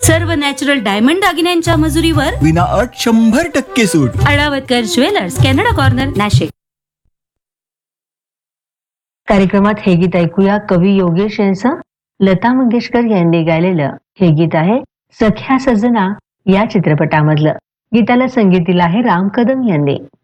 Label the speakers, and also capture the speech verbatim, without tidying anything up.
Speaker 1: सर्व natural diamond दागिन्यांच्या मजुरीवर
Speaker 2: विना अट शंभर टक्के सूट.
Speaker 1: अडावतकर ज्वेलर्स, कॅनडा कॉर्नर, नाशिक.
Speaker 3: कार्यक्रमात हे गीत ऐकूया कवी योगेश यांचं. लता मंगेशकर यांनी गायलेलं हे गीत आहे सख्या सजना या चित्रपटामधलं. गीताला संगीत दिलं आहे राम कदम यांनी.